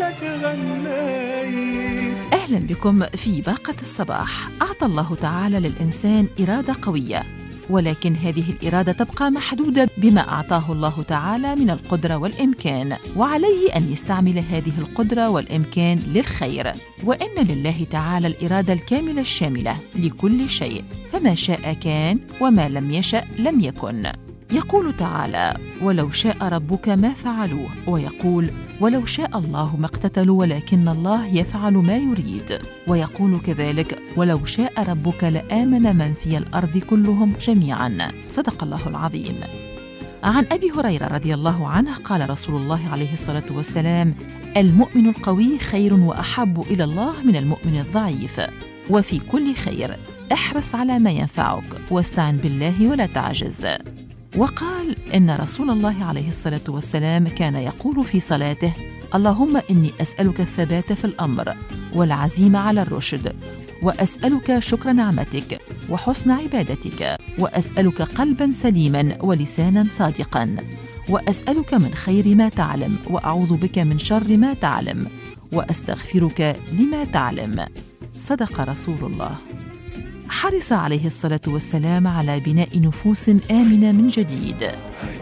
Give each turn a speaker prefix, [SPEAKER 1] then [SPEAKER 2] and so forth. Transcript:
[SPEAKER 1] لك غنيت.
[SPEAKER 2] أهلا بكم في باقة الصباح. أعطى الله تعالى للإنسان إرادة قوية، ولكن هذه الإرادة تبقى محدودة بما أعطاه الله تعالى من القدرة والإمكان، وعليه أن يستعمل هذه القدرة والإمكان للخير. وإن لله تعالى الإرادة الكاملة الشاملة لكل شيء، فما شاء كان وما لم يشأ لم يكن. يقول تعالى: ولو شاء ربك ما فعلوه، ويقول: ولو شاء الله ما اقتتلوا ولكن الله يفعل ما يريد. ويقول كذلك: ولو شاء ربك لآمن من في الأرض كلهم جميعا. صدق الله العظيم. عن أبي هريرة رضي الله عنه قال رسول الله عليه الصلاة والسلام: المؤمن القوي خير وأحب إلى الله من المؤمن الضعيف. وفي كل خير احرص على ما ينفعك، واستعن بالله ولا تعجز. وقال إن رسول الله عليه الصلاة والسلام كان يقول في صلاته: اللهم إني أسألك الثبات في الأمر والعزيمة على الرشد، وأسألك شكر نعمتك وحسن عبادتك، وأسألك قلبا سليما ولسانا صادقا، وأسألك من خير ما تعلم، وأعوذ بك من شر ما تعلم، وأستغفرك لما تعلم. صدق رسول الله. حرص عليه الصلاة والسلام على بناء نفوس آمنة من جديد،